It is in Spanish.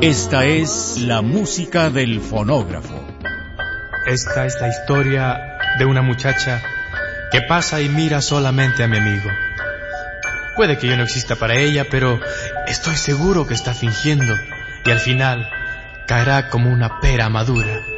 Esta es la música del fonógrafo. Esta es la historia de una muchacha que pasa y mira solamente a mi amigo. Puede que yo no exista para ella, pero estoy seguro que está fingiendo y al final caerá como una pera madura.